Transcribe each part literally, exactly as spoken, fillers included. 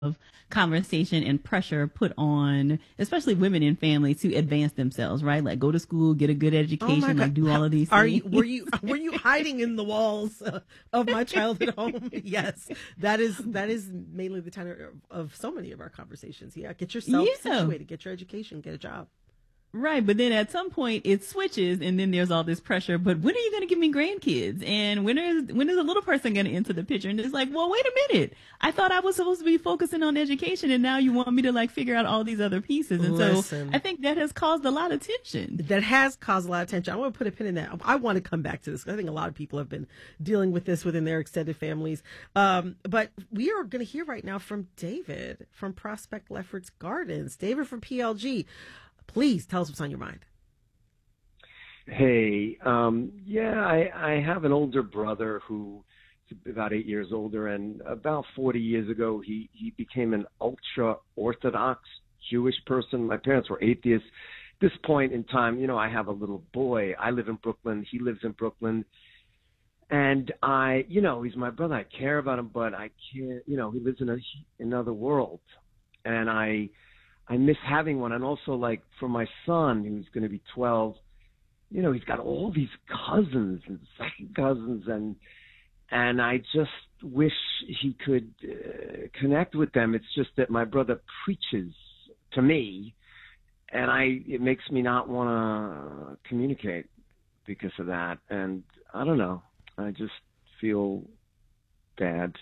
conversation and pressure put on, especially women in families, to advance themselves, right? Like go to school, get a good Oh my education, God. like do all of these Are things. you, were you, were you hiding in the walls uh, of my childhood home? Yes. That is, that is mainly the tenor of, of so many of our conversations. Yeah. Get yourself Yeah. situated, get your education, get a job. Right, but then at some point it switches, and then there's all this pressure. But when are you going to give me grandkids? And when is when is a little person going to enter the picture? And it's like, well, wait a minute. I thought I was supposed to be focusing on education, and now you want me to like figure out all these other pieces. And so Listen. I think that has caused a lot of tension. That has caused a lot of tension. I want to put a pin in that. I want to come back to this. I think a lot of people have been dealing with this within their extended families. Um, but we are going to hear right now from David from Prospect Lefferts Gardens. David from P L G. Please tell us what's on your mind. Hey, um, yeah, I, I have an older brother who is about eight years older, and about forty years ago, he, he became an ultra-Orthodox Jewish person. My parents were atheists. At this point in time, you know, I have a little boy. I live in Brooklyn. He lives in Brooklyn. And I, you know, he's my brother. I care about him, but I can't, you know, he lives in a, another world. And I... I miss having one. And also, like, for my son, who's going to be twelve, you know, he's got all these cousins and second cousins, and and I just wish he could uh, connect with them. It's just that my brother preaches to me, and I it makes me not want to communicate because of that. And I don't know. I just feel bad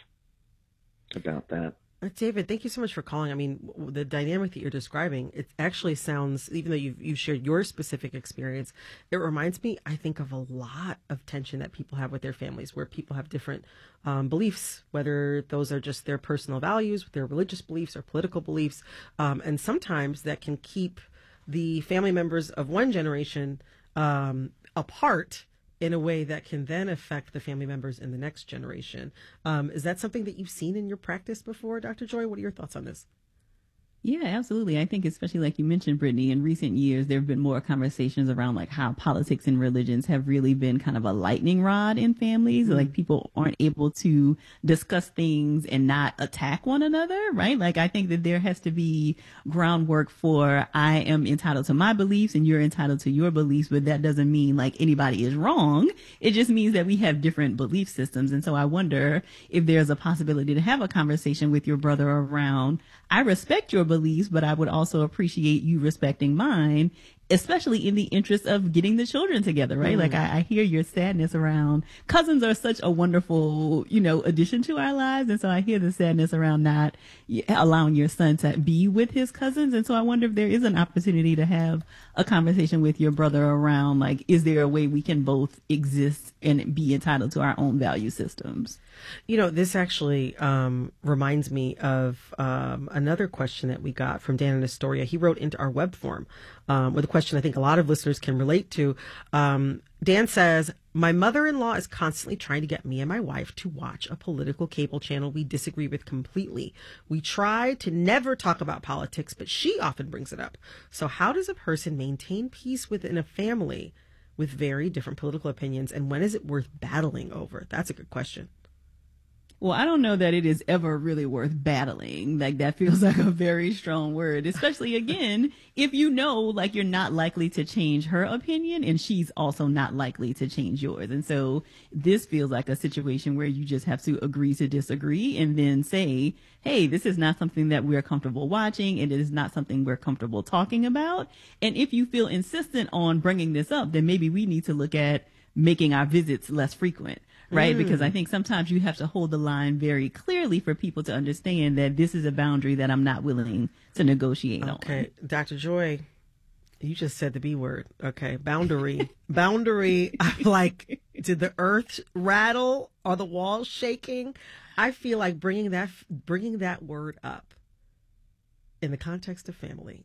about that. Uh, David, thank you so much for calling. I mean, w- the dynamic that you're describing, it actually sounds, even though you've, you've shared your specific experience, it reminds me, I think, of a lot of tension that people have with their families, where people have different um, beliefs, whether those are just their personal values, their religious beliefs or political beliefs. Um, and sometimes that can keep the family members of one generation um, apart in a way that can then affect the family members in the next generation. Um, is that something that you've seen in your practice before, Doctor Joy? What are your thoughts on this? Yeah, absolutely. I think especially like you mentioned, Brittany, in recent years, there have been more conversations around like how politics and religions have really been kind of a lightning rod in families. Mm-hmm. Like people aren't able to discuss things and not attack one another, right? Like I think that there has to be groundwork for I am entitled to my beliefs and you're entitled to your beliefs, but that doesn't mean like anybody is wrong. It just means that we have different belief systems. And so I wonder if there's a possibility to have a conversation with your brother around, I respect your beliefs, but I would also appreciate you respecting mine, especially in the interest of getting the children together, right? Mm. Like I, I hear your sadness around cousins are such a wonderful, you know, addition to our lives. And so I hear the sadness around not allowing your son to be with his cousins. And so I wonder if there is an opportunity to have a conversation with your brother around, like, is there a way we can both exist and be entitled to our own value systems? You know, this actually um, reminds me of um, another question that we got from Dan in Astoria. He wrote into our web form um, with a question I think a lot of listeners can relate to. Um, Dan says, my mother-in-law is constantly trying to get me and my wife to watch a political cable channel we disagree with completely. We try to never talk about politics, but she often brings it up. So how does a person maintain peace within a family with very different political opinions? And when is it worth battling over? That's a good question. Well, I don't know that it is ever really worth battling. Like that feels like a very strong word, especially again, if you know, like you're not likely to change her opinion and she's also not likely to change yours. And so this feels like a situation where you just have to agree to disagree and then say, hey, this is not something that we're comfortable watching. And it is not something we're comfortable talking about. And if you feel insistent on bringing this up, then maybe we need to look at making our visits less frequent. Right. Mm. Because I think sometimes you have to hold the line very clearly for people to understand that this is a boundary that I'm not willing to negotiate okay. on. Okay. Doctor Joy, you just said the B word. Okay. Boundary. Boundary. I'm like, did the earth rattle? Are the walls shaking? I feel like bringing that, bringing that word up in the context of family,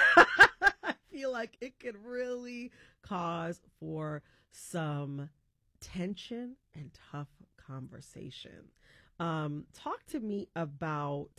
I feel like it could really cause for some tension and tough conversation. Um, talk to me about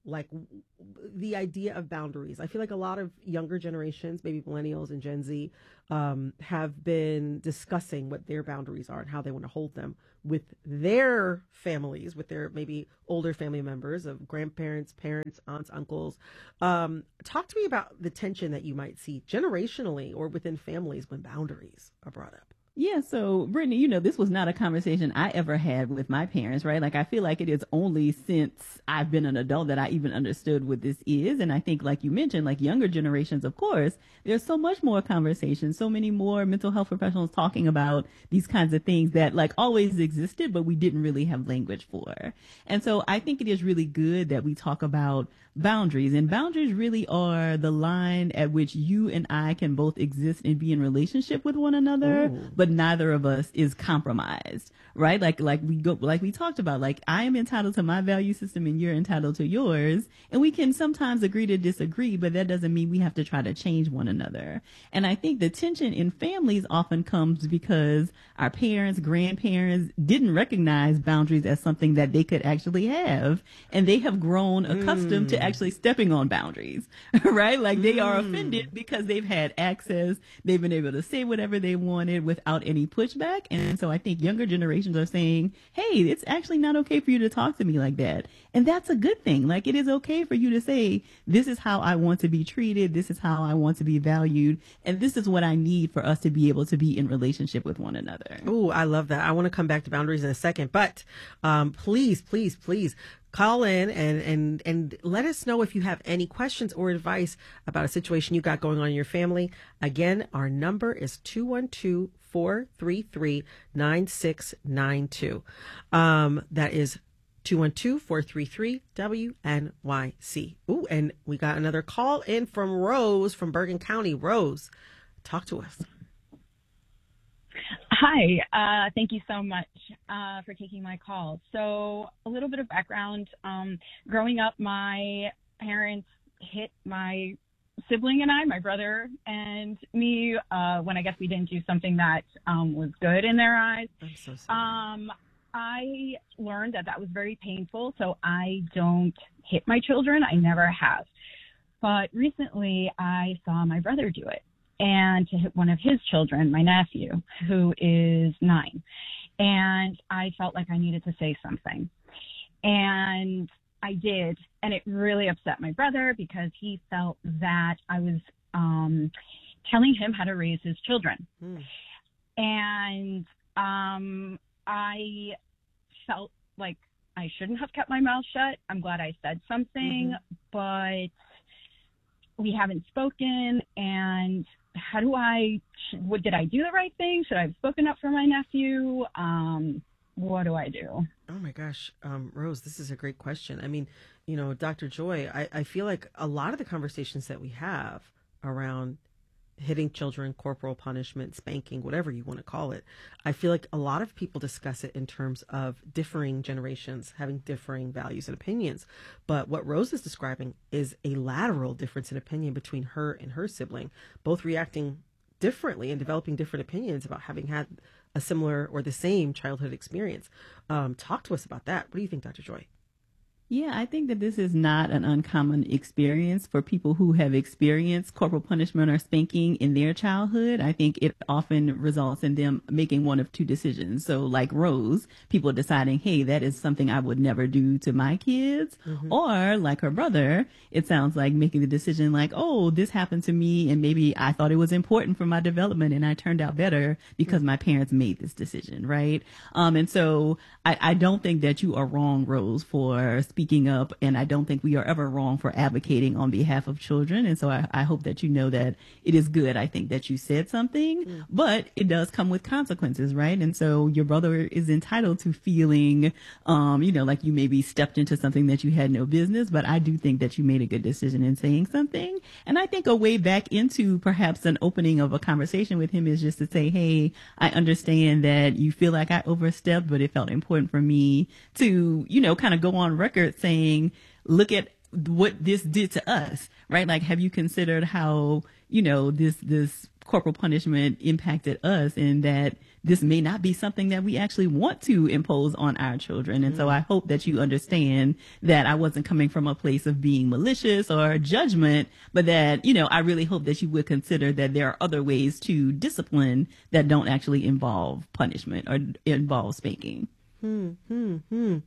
like w- the idea of boundaries. I feel like a lot of younger generations, maybe millennials and Gen Z, um, have been discussing what their boundaries are and how they want to hold them with their families, with their maybe older family members of grandparents, parents, aunts, uncles. Um, talk to me about the tension that you might see generationally or within families when boundaries are brought up. Yeah, so Brittany, you know, this was not a conversation I ever had with my parents, right? Like, I feel like it is only since I've been an adult that I even understood what this is. And I think, like you mentioned, like younger generations, of course, there's so much more conversation, so many more mental health professionals talking about these kinds of things that like always existed, but we didn't really have language for. And so I think it is really good that we talk about boundaries, and boundaries really are the line at which you and I can both exist and be in relationship with one another, Ooh. but neither of us is compromised, right? Like, like we go, like we talked about, like I am entitled to my value system and you're entitled to yours. And we can sometimes agree to disagree, but that doesn't mean we have to try to change one another. And I think the tension in families often comes because our parents, grandparents didn't recognize boundaries as something that they could actually have. And they have grown accustomed mm. to actually stepping on boundaries, right? Like they mm. are offended because they've had access. They've been able to say whatever they wanted without any pushback. And so I think younger generations are saying, hey, it's actually not okay for you to talk to me like that. And that's a good thing. Like it is okay for you to say, this is how I want to be treated. This is how I want to be valued. And this is what I need for us to be able to be in relationship with one another. Oh, I love that. I want to come back to boundaries in a second, but um, please, please, please call in and, and, and let us know if you have any questions or advice about a situation you got going on in your family. Again, our number is two one two, four three three, nine six nine two. Um, that is two one two, four three three, W N Y C. Ooh, and we got another call in from Rose from Bergen County. Rose, talk to us. Hi, uh, thank you so much uh, for taking my call. So a little bit of background. Um, growing up, my parents hit my sibling and I, my brother and me, uh, when I guess we didn't do something that um, was good in their eyes. I'm so sorry. Um, I learned that that was very painful, so I don't hit my children. I never have. But recently, I saw my brother do it. And to hit one of his children, my nephew, who is nine. And I felt like I needed to say something. And I did. And it really upset my brother because he felt that I was um, telling him how to raise his children. Hmm. And um, I felt like I shouldn't have kept my mouth shut. I'm glad I said something, mm-hmm. but we haven't spoken. And how do I, what, did I do the right thing? Should I have spoken up for my nephew? Um, what do I do? Oh my gosh, um, Rose, this is a great question. I mean, you know, Doctor Joy, I, I feel like a lot of the conversations that we have around hitting children, corporal punishment, spanking, whatever you want to call it, I feel like a lot of people discuss it in terms of differing generations having differing values and opinions. But what Rose is describing is a lateral difference in opinion between her and her sibling, both reacting differently and developing different opinions about having had a similar or the same childhood experience. Um, talk to us about that. What do you think, Doctor Joy? Yeah, I think that this is not an uncommon experience for people who have experienced corporal punishment or spanking in their childhood. I think it often results in them making one of two decisions. So like Rose, people deciding, hey, that is something I would never do to my kids. Mm-hmm. Or like her brother, it sounds like making the decision like, oh, this happened to me and maybe I thought it was important for my development and I turned out better because mm-hmm. my parents made this decision, right? Um, and so I, I don't think that you are wrong, Rose, for speaking up, and I don't think we are ever wrong for advocating on behalf of children. And so I, I hope that you know that it is good. I think that you said something, mm. but it does come with consequences, right? And so your brother is entitled to feeling, um, you know, like you maybe stepped into something that you had no business, but I do think that you made a good decision in saying something. And I think a way back into perhaps an opening of a conversation with him is just to say, hey, I understand that you feel like I overstepped, but it felt important for me to, you know, kind of go on record saying, look at what this did to us, right? Like, have you considered how, you know, this, this corporal punishment impacted us, and that this may not be something that we actually want to impose on our children. And mm-hmm. so I hope that you understand that I wasn't coming from a place of being malicious or judgment, but that, you know, I really hope that you would consider that there are other ways to discipline that don't actually involve punishment or involve spanking. Hmm, hmm, hmm.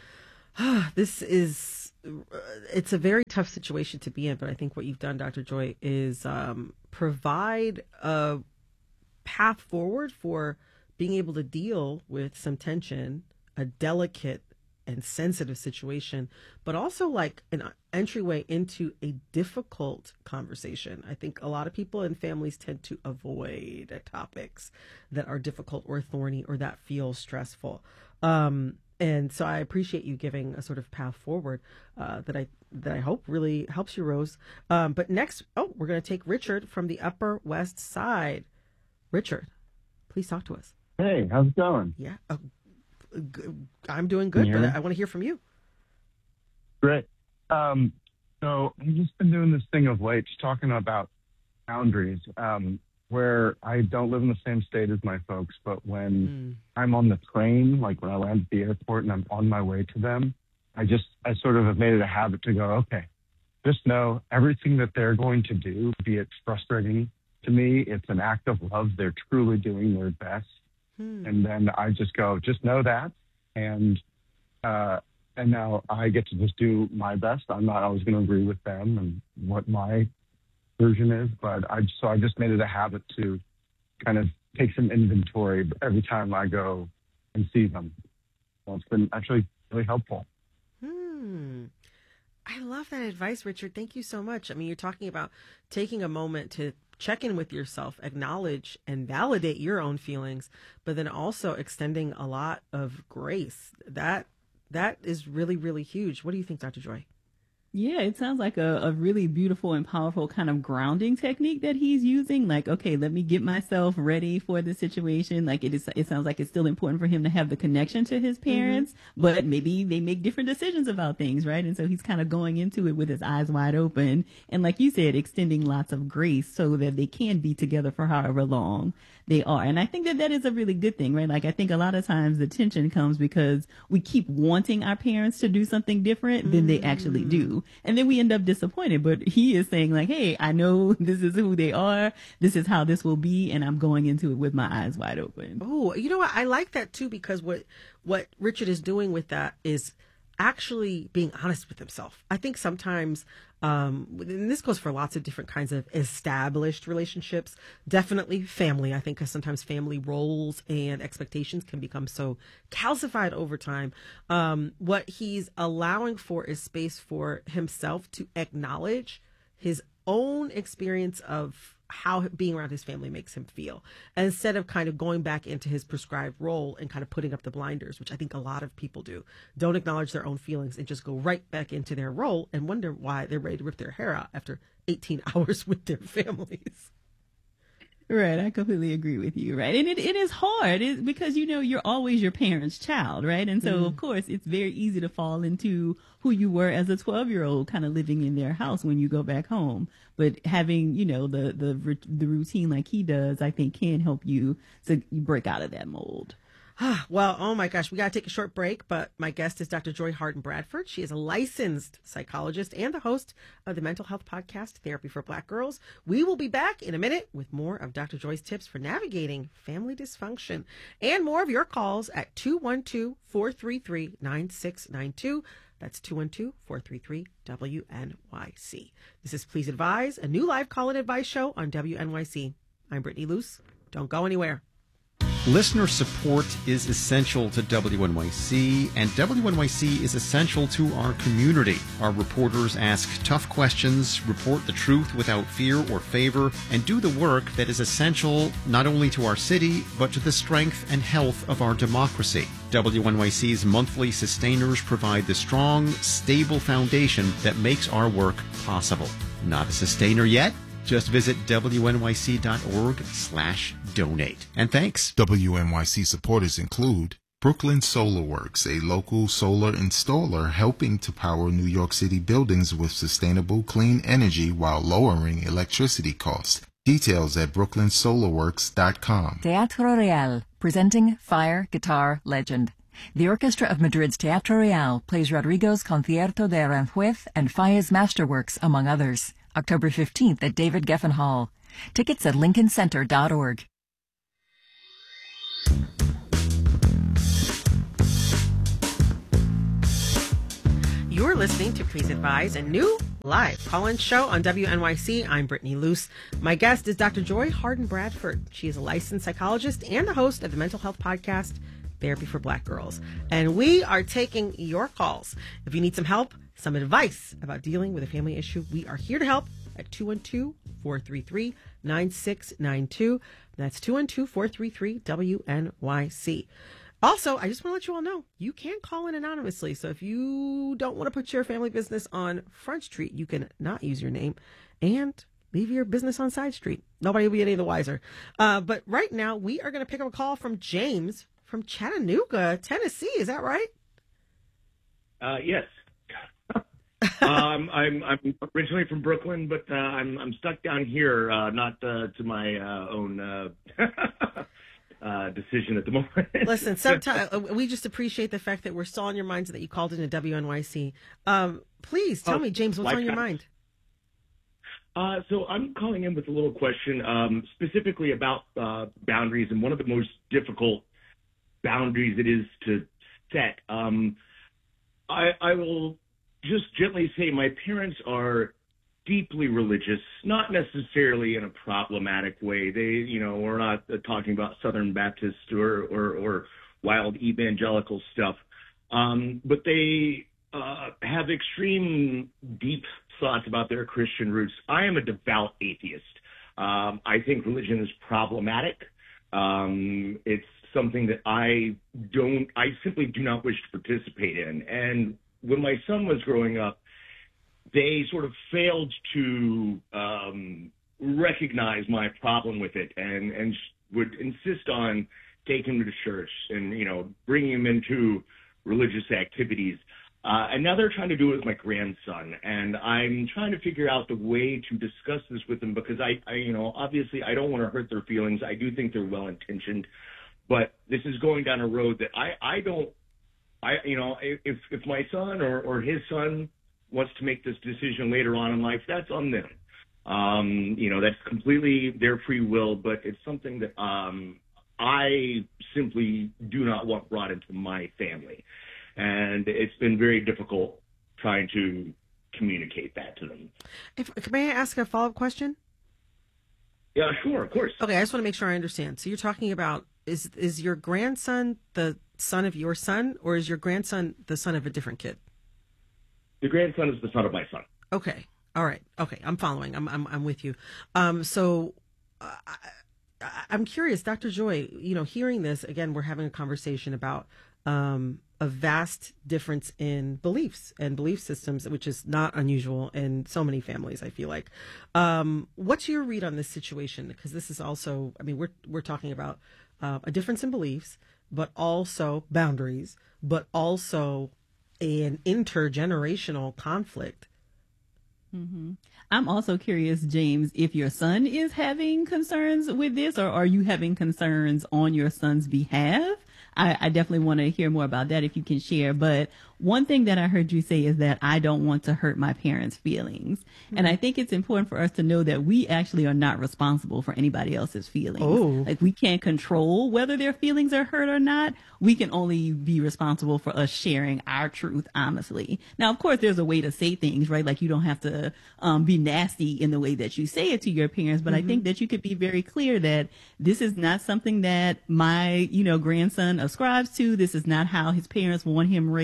This is, it's a very tough situation to be in, but I think what you've done, Doctor Joy, is um, provide a path forward for being able to deal with some tension, a delicate and sensitive situation, but also like an entryway into a difficult conversation. I think a lot of people and families tend to avoid topics that are difficult or thorny or that feel stressful. Um, and so I appreciate you giving a sort of path forward uh, that I that I hope really helps you, Rose. Um, but next, oh, we're going to take Richard from the Upper West Side. Richard, please talk to us. Hey, how's it going? Yeah, uh, g- I'm doing good, but I, I want to hear from you. Great. Um, so I've just been doing this thing of late, just talking about boundaries, um, where I don't live in the same state as my folks, but when mm. I'm on the train, like when I land at the airport and I'm on my way to them, I just, I sort of have made it a habit to go, okay, just know everything that they're going to do, be it frustrating to me, it's an act of love. They're truly doing their best. Hmm. And then I just go, just know that. And, uh, and now I get to just do my best. I'm not always going to agree with them and what my version is, but I, so I just made it a habit to kind of take some inventory every time I go and see them. So it's been actually really helpful. Hmm. I love that advice, Richard. Thank you so much. I mean, you're talking about taking a moment to check in with yourself, acknowledge and validate your own feelings, but then also extending a lot of grace. That that is really, really huge. What do you think, Doctor Joy? Yeah, it sounds like a, a really beautiful and powerful kind of grounding technique that he's using. Like, okay, let me get myself ready for the situation. Like, it is, it sounds like it's still important for him to have the connection to his parents, mm-hmm. but maybe they make different decisions about things, right? And so he's kind of going into it with his eyes wide open. And like you said, extending lots of grace so that they can be together for however long they are. And I think that that is a really good thing, right? Like, I think a lot of times the tension comes because we keep wanting our parents to do something different mm-hmm. than they actually do. And then we end up disappointed. But he is saying like, hey, I know this is who they are. This is how this will be. And I'm going into it with my eyes wide open. Oh, you know what? I like that too, because what, what Richard is doing with that is actually being honest with himself. I think sometimes, um, and this goes for lots of different kinds of established relationships, definitely family. I think because sometimes family roles and expectations can become so calcified over time. Um, what he's allowing for is space for himself to acknowledge his own experience of how being around his family makes him feel, and instead of kind of going back into his prescribed role and kind of putting up the blinders, which I think a lot of people do, don't acknowledge their own feelings and just go right back into their role and wonder why they're ready to rip their hair out after eighteen hours with their families. Right. I completely agree with you. Right. And it, it is hard it, because, you know, you're always your parents' child. Right. And so, mm. of course, it's very easy to fall into who you were as a twelve year old kind of living in their house when you go back home. But having, you know, the, the, the routine like he does, I think can help you to break out of that mold. Well, oh my gosh, we got to take a short break, but my guest is Doctor Joy Harden Bradford. She is a licensed psychologist and the host of the mental health podcast, Therapy for Black Girls. We will be back in a minute with more of Doctor Joy's tips for navigating family dysfunction and more of your calls at two one two, four three three, nine six nine two. That's two one two, four three three, W N Y C. This is Please Advise, a new live call-in advice show on W N Y C. I'm Brittany Luce. Don't go anywhere. Listener support is essential to W N Y C, and W N Y C is essential to our community. Our reporters ask tough questions, report the truth without fear or favor, and do the work that is essential not only to our city, but to the strength and health of our democracy. W N Y C's monthly sustainers provide the strong, stable foundation that makes our work possible. Not a sustainer yet? Just visit W N Y C dot org slash donate. And thanks. W N Y C supporters include Brooklyn Solar Works, a local solar installer helping to power New York City buildings with sustainable, clean energy while lowering electricity costs. Details at brooklyn solar works dot com. Teatro Real, presenting Fire Guitar Legend. The Orchestra of Madrid's Teatro Real plays Rodrigo's Concierto de Aranjuez and Faye's Masterworks, among others. October fifteenth at David Geffen Hall. Tickets at lincoln center dot org. You're listening to Please Advise, a new live call-in show on W N Y C. I'm Brittany Luce. My guest is Doctor Joy Harden Bradford. She is a licensed psychologist and the host of the mental health podcast, Therapy for Black Girls. And we are taking your calls. If you need some help, some advice about dealing with a family issue, we are here to help at two one two, four three three, nine six nine two. That's two one two, four three three, W N Y C. Also, I just want to let you all know, you can call in anonymously. So if you don't want to put your family business on Front Street, you can not use your name and leave your business on Side Street. Nobody will be any the wiser. Uh, but right now, we are going to pick up a call from James from Chattanooga, Tennessee. Is that right? Uh, yes. um, I'm I'm originally from Brooklyn, but uh, I'm I'm stuck down here, uh, not uh, to my uh, own uh, uh, decision at the moment. Listen, sometimes we just appreciate the fact that we're still on your minds, that you called into W N Y C. Um, please tell oh, me, James, what's on your mind? Uh, so I'm calling in with a little question, um, specifically about uh, boundaries, and one of the most difficult boundaries it is to set. Um, I, I will just gently say my parents are deeply religious, not necessarily in a problematic way. They, you know, we're not uh, talking about Southern Baptist or, or, or wild evangelical stuff. Um, but they uh, have extreme deep thoughts about their Christian roots. I am a devout atheist. Um, I think religion is problematic. Um, it's something that I don't, I simply do not wish to participate in. And when my son was growing up, they sort of failed to um, recognize my problem with it, and, and would insist on taking him to church and, you know, bringing him into religious activities. Uh, and now they're trying to do it with my grandson, and I'm trying to figure out the way to discuss this with them, because I, I you know, obviously I don't want to hurt their feelings. I do think they're well-intentioned, but this is going down a road that I, I don't, I, you know, if, if my son or, or his son wants to make this decision later on in life, that's on them. Um, you know, that's completely their free will, but it's something that um, I simply do not want brought into my family. And it's been very difficult trying to communicate that to them. If, may I ask a follow-up question? Yeah, sure, of course. Okay, I just want to make sure I understand. So you're talking about, is is your grandson the son of your son, or is your grandson the son of a different kid? The grandson is the son of my son. Okay, all right, okay, I'm following. I'm I'm, I'm with you. Um, so uh, I, I'm curious, Doctor Joy. You know, hearing this again, we're having a conversation about um, a vast difference in beliefs and belief systems, which is not unusual in so many families, I feel like. Um, what's your read on this situation? Because this is also, I mean, we're we're talking about uh, a difference in beliefs, but also boundaries, but also an intergenerational conflict. Mm-hmm. I'm also curious, James, if your son is having concerns with this, or are you having concerns on your son's behalf? I, I definitely want to hear more about that if you can share. But one thing that I heard you say is that I don't want to hurt my parents' feelings. Mm-hmm. And I think it's important for us to know that we actually are not responsible for anybody else's feelings. Oh. Like, we can't control whether their feelings are hurt or not. We can only be responsible for us sharing our truth honestly. Now, of course, there's a way to say things, right? Like, you don't have to um, be nasty in the way that you say it to your parents. But mm-hmm. I think that you could be very clear that this is not something that my, you know, grandson ascribes to. This is not how his parents want him raised.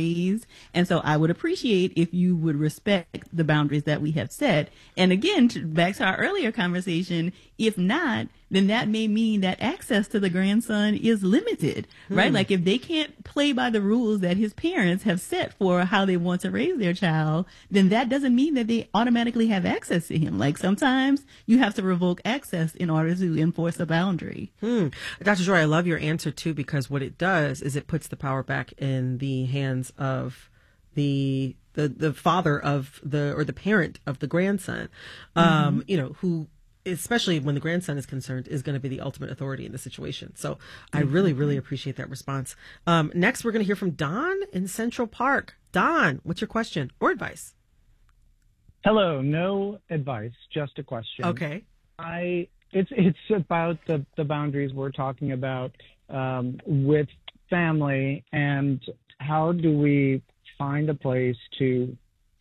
boundaries. And so I would appreciate if you would respect the boundaries that we have set. And again, to, back to our earlier conversation, if not, then that may mean that access to the grandson is limited, right? Hmm. Like if they can't play by the rules that his parents have set for how they want to raise their child, then that doesn't mean that they automatically have access to him. Like sometimes you have to revoke access in order to enforce a boundary. Hmm. Doctor Joy, I love your answer too, because what it does is it puts the power back in the hands of the the the father of the or the parent of the grandson, um, mm-hmm. you know, who, especially when the grandson is concerned, is going to be the ultimate authority in the situation. So I really, really appreciate that response. Um, next, we're going to hear from Don in Central Park. Don, what's your question or advice? Hello, no advice, just a question. Okay. I it's it's about the, the boundaries we're talking about um, with family, and how do we find a place to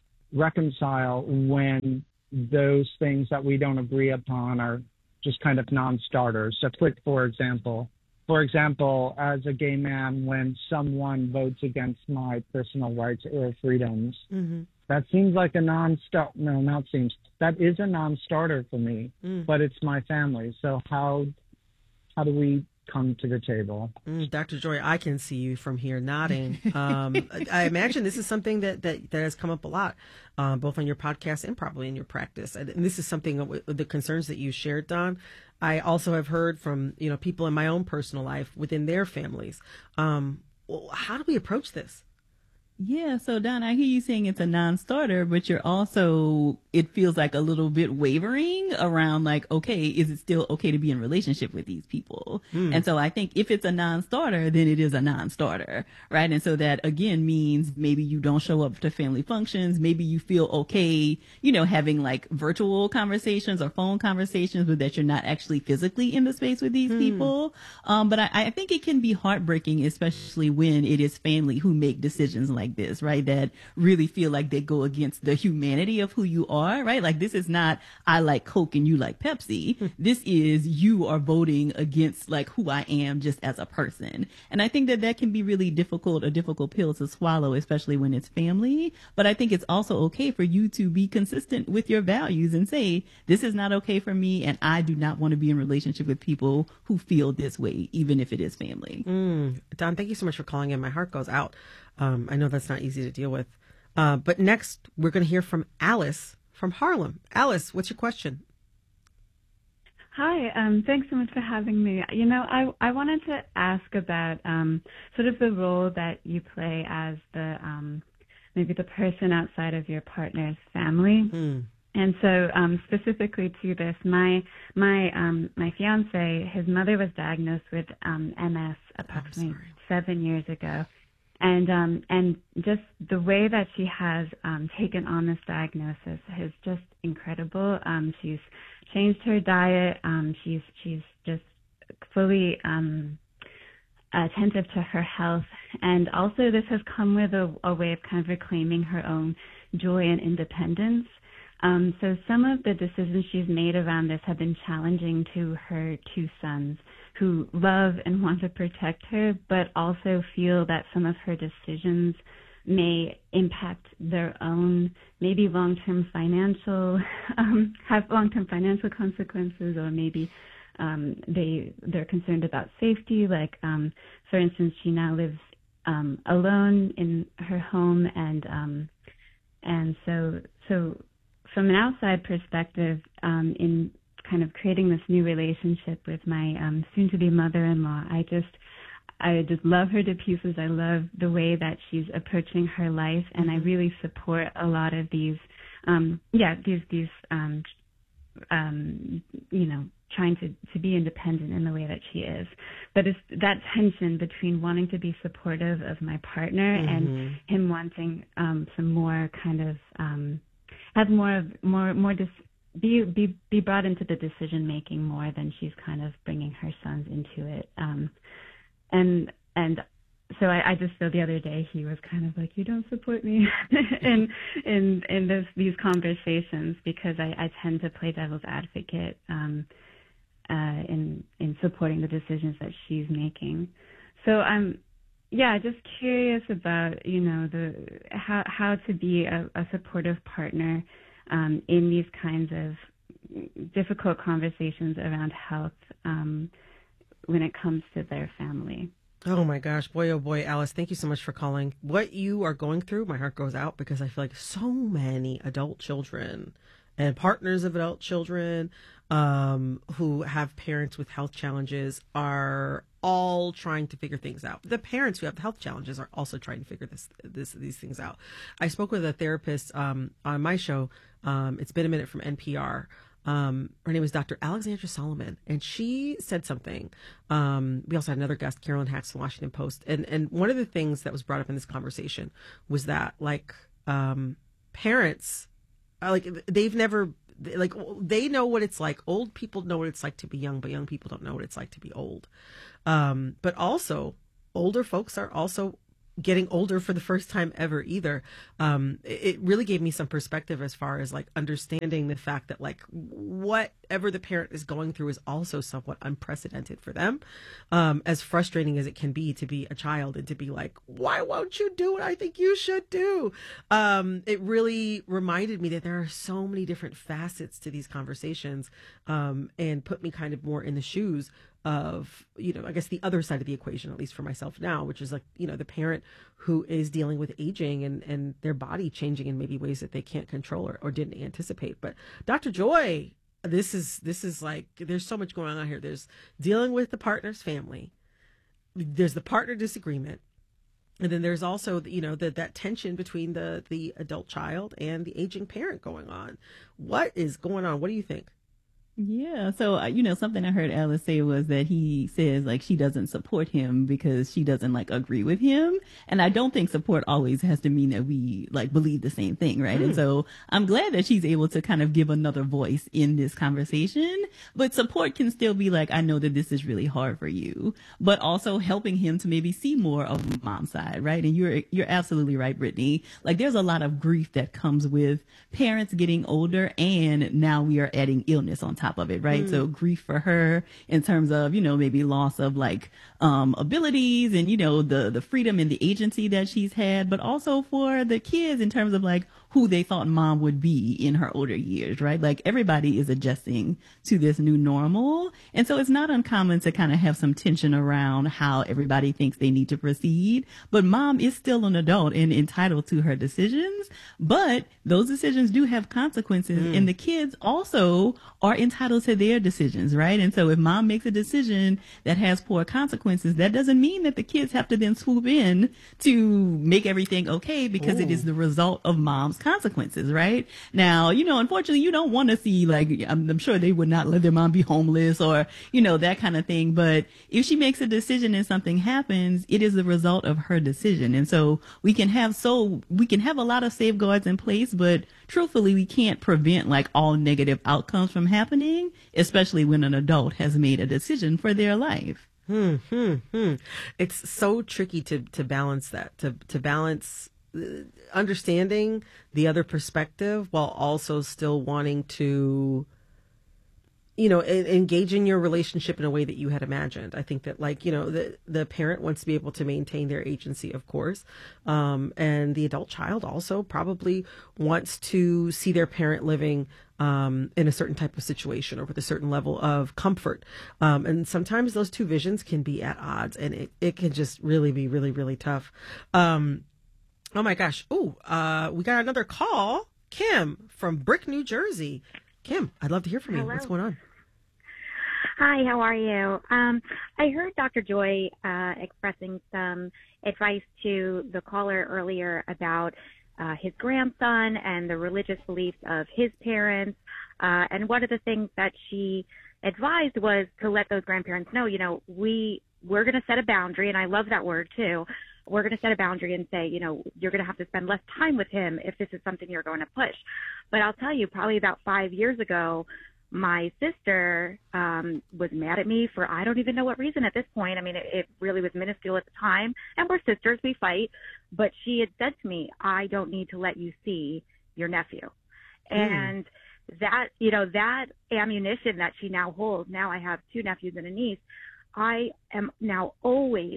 reconcile when those things that we don't agree upon are just kind of non-starters. So quick, for example, for example, as a gay man, when someone votes against my personal rights or freedoms, mm-hmm. that seems like a non-start. No, not seems. That is a non-starter for me, mm. but it's my family. So how how do we come to the table? Mm, Doctor Joy, I can see you from here nodding. Um, I imagine this is something that, that, that has come up a lot, uh, both on your podcast and probably in your practice. And this is something that the concerns that you shared, Don, I also have heard from, you know, people in my own personal life within their families. Um, well, how do we approach this? Yeah, so Don, I hear you saying it's a non-starter, but you're also, it feels like a little bit wavering around like, okay, is it still okay to be in relationship with these people? Mm. And so I think if it's a non-starter, then it is a non-starter, right? And so that again means maybe you don't show up to family functions. Maybe you feel okay, you know, having like virtual conversations or phone conversations, but that you're not actually physically in the space with these mm. people. Um, but I, I think it can be heartbreaking, especially when it is family who make decisions like this, right? That really feel like they go against the humanity of who you are, right? Like this is not, I like Coke and you like Pepsi. This is, you are voting against like who I am just as a person. And I think that that can be really difficult, a difficult pill to swallow, especially when it's family. But I think it's also okay for you to be consistent with your values and say, this is not okay for me. And I do not want to be in relationship with people who feel this way, even if it is family. Mm. Don, thank you so much for calling in. My heart goes out. Um, I know that's not easy to deal with. Uh, but next, we're going to hear from Alice from Harlem. Alice, what's your question? Hi, um, thanks so much for having me. You know, I, I wanted to ask about um, sort of the role that you play as the um, maybe the person outside of your partner's family. Hmm. And so, um, specifically to this, my my um, my fiance, his mother was diagnosed with um, M S approximately seven years ago. And um, and just the way that she has um, taken on this diagnosis is just incredible. Um, she's changed her diet. Um, she's she's just fully um, attentive to her health, and also this has come with a, a way of kind of reclaiming her own joy and independence. Um, so some of the decisions she's made around this have been challenging to her two sons, who love and want to protect her, but also feel that some of her decisions may impact their own, maybe long-term financial, um, have long-term financial consequences, or maybe um, they they're concerned about safety. Like, um, for instance, she now lives um, alone in her home, and um, and so so from an outside perspective, um, in kind of creating this new relationship with my um, soon-to-be mother-in-law, I just, I just love her to pieces. I love the way that she's approaching her life, and I really support a lot of these, um, yeah, these these, um, um, you know, trying to to be independent in the way that she is. But it's that tension between wanting to be supportive of my partner mm-hmm. and him wanting um, some more kind of um, have more of more more dis- be be be brought into the decision making more than she's kind of bringing her sons into it. Um, and and so I, I just feel the other day he was kind of like, you don't support me in in in this, these conversations, because I, I tend to play devil's advocate um, uh, in in supporting the decisions that she's making. So I'm Yeah, just curious about, you know, the how how to be a, a supportive partner um, in these kinds of difficult conversations around health um, when it comes to their family. Oh my gosh, boy, oh boy, Alice, thank you so much for calling. What you are going through, my heart goes out because I feel like so many adult children and partners of adult children um, who have parents with health challenges are all trying to figure things out. The parents who have health challenges are also trying to figure this, this these things out. I spoke with a therapist um, on my show. Um, it's been a minute from N P R. Um, her name was Doctor Alexandra Solomon, and she said something. Um, we also had another guest, Carolyn Hacks from the Washington Post. And, and one of the things that was brought up in this conversation was that, like, um, parents, uh, like, they've never, like, they know what it's like. Old people know what it's like to be young, but young people don't know what it's like to be old. Um, but also, older folks are also getting older for the first time ever either. Um, it really gave me some perspective as far as like understanding the fact that like whatever the parent is going through is also somewhat unprecedented for them. Um, as frustrating as it can be to be a child and to be like, why won't you do what I think you should do? Um, it really reminded me that there are so many different facets to these conversations, um, and put me kind of more in the shoes of, you know, I guess the other side of the equation, at least for myself now, which is like, you know, the parent who is dealing with aging and, and their body changing in maybe ways that they can't control or, or didn't anticipate. But Doctor Joy, this is, this is like, there's so much going on here. There's dealing with the partner's family. There's the partner disagreement. And then there's also, you know, the, that tension between the, the adult child and the aging parent going on. What is going on? What do you think? Yeah. So, uh, you know, something I heard Alice say was that he says like she doesn't support him because she doesn't like agree with him. And I don't think support always has to mean that we like believe the same thing. Right. Mm. And so I'm glad that she's able to kind of give another voice in this conversation. But support can still be like, I know that this is really hard for you, but also helping him to maybe see more of mom's side. Right. And you're, you're absolutely right, Brittany. Like there's a lot of grief that comes with parents getting older. And now we are adding illness on top of it, right? Mm. So grief for her in terms of, you know, maybe loss of like um abilities and, you know, the the freedom and the agency that she's had, but also for the kids in terms of like who they thought mom would be in her older years, right? Like everybody is adjusting to this new normal. And so it's not uncommon to kind of have some tension around how everybody thinks they need to proceed. But mom is still an adult and entitled to her decisions. But those decisions do have consequences. Mm. And the kids also are entitled to their decisions, right? And so if mom makes a decision that has poor consequences, that doesn't mean that the kids have to then swoop in to make everything okay because Ooh. It is the result of mom's consequences, right? Now, you know, unfortunately, you don't want to see like, I'm, I'm sure they would not let their mom be homeless or, you know, that kind of thing. But if she makes a decision and something happens, it is the result of her decision. And so we can have so we can have a lot of safeguards in place, but truthfully, we can't prevent like all negative outcomes from happening, especially when an adult has made a decision for their life. Hmm, hmm, hmm. It's so tricky to, to balance that, to, to balance understanding the other perspective while also still wanting to, you know, engage in your relationship in a way that you had imagined. I think that like, you know, the, the parent wants to be able to maintain their agency, of course. Um, and the adult child also probably wants to see their parent living um, in a certain type of situation or with a certain level of comfort. Um, and sometimes those two visions can be at odds and it, it can just really be really, really tough. Um, Oh my gosh. Oh, uh, we got another call. Kim from Brick, New Jersey. Kim, I'd love to hear from you. Hello. What's going on? Hi, how are you? Um, I heard Doctor Joy uh, expressing some advice to the caller earlier about uh, his grandson and the religious beliefs of his parents. Uh, and one of the things that she advised was to let those grandparents know, you know, we, we're going to set a boundary, and I love that word too. We're going to set a boundary and say, you know, you're going to have to spend less time with him if this is something you're going to push. But I'll tell you, probably about five years ago, my sister um, was mad at me for I don't even know what reason at this point. I mean, it, it really was minuscule at the time. And we're sisters, we fight. But she had said to me, I don't need to let you see your nephew. Mm. And that, you know, that ammunition that she now holds, now I have two nephews and a niece, I am now always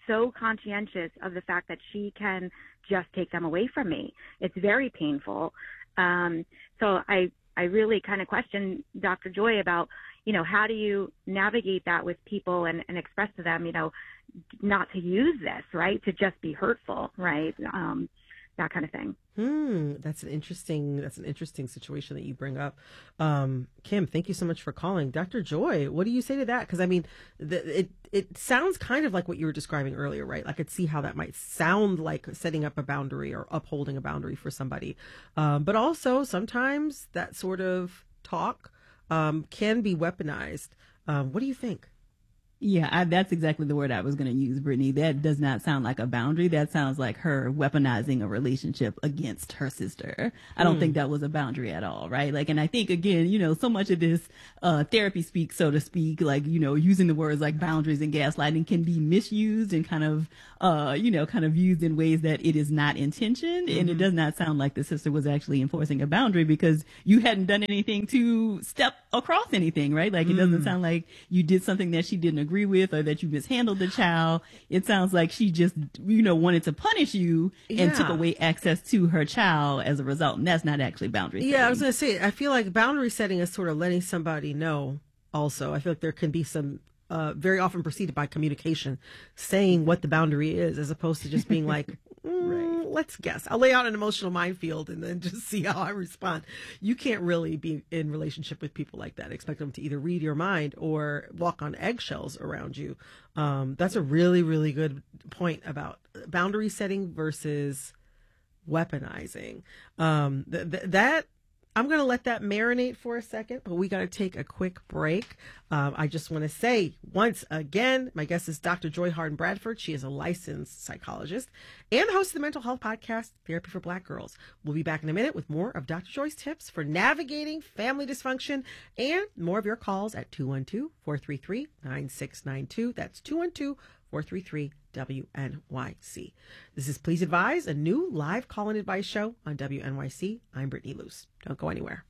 so conscientious of the fact that she can just take them away from me. It's very painful. Um, so I, I really kind of question Doctor Joy about, you know, how do you navigate that with people and, and express to them, you know, not to use this, right? To just be hurtful, right? Um, that kind of thing. Hmm, that's an interesting. That's an interesting situation that you bring up, um, Kim. Thank you so much for calling, Doctor Joy. What do you say to that? Because I mean, the, it it sounds kind of like what you were describing earlier, right? I could see how that might sound like setting up a boundary or upholding a boundary for somebody, um, but also sometimes that sort of talk um, can be weaponized. Um, what do you think? Yeah, I, that's exactly the word I was going to use, Brittany. That does not sound like a boundary. That sounds like her weaponizing a relationship against her sister. I don't mm. think that was a boundary at all, right? Like, and I think, again, you know, so much of this uh, therapy speak, so to speak, like, you know, using the words like boundaries and gaslighting can be misused and kind of, uh, you know, kind of used in ways that it is not intentioned. Mm-hmm. And it does not sound like the sister was actually enforcing a boundary because you hadn't done anything to step across anything, right? Like, it mm. doesn't sound like you did something that she didn't agree with or that you mishandled the child. It sounds like she just, you know, wanted to punish you and yeah. took away access to her child as a result. And that's not actually boundary setting. Yeah, I was going to say, I feel like boundary setting is sort of letting somebody know also. I feel like there can be some, uh, very often preceded by communication, saying what the boundary is as opposed to just being like, mm, right. let's guess. I'll lay out an emotional minefield and then just see how I respond. You can't really be in relationship with people like that. Expect them to either read your mind or walk on eggshells around you. Um, that's a really, really good point about boundary setting versus weaponizing. Um, th- th- that I'm going to let that marinate for a second, but we got to take a quick break. Um, I just want to say once again, my guest is Doctor Joy Harden Bradford. She is a licensed psychologist and host of the mental health podcast, Therapy for Black Girls. We'll be back in a minute with more of Doctor Joy's tips for navigating family dysfunction and more of your calls at two one two, four three three, nine six nine two. That's two one two, four three three, W N Y C. This is Please Advise, a new live call-in advice show on W N Y C. I'm Brittany Luce. Don't go anywhere.